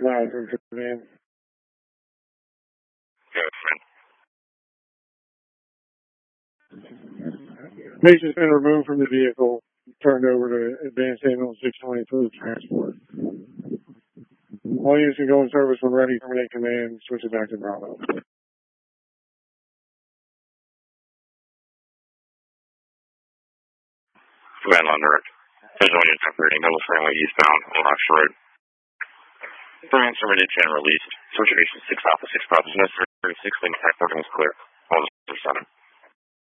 Loud from command. Yes, man. Patient's been removed from the vehicle, turned over to Advanced Ambulance 620 for the transport. All units can go in service when ready. Terminate command. Switch it back to Bravo. Command on direct. Visual units operating Middle Stanley eastbound on Ox Road. Brand terminated and released. Search station 6 Alpha 6 Bravo. Necessary 6 lane attack boarding is clear. All is 7.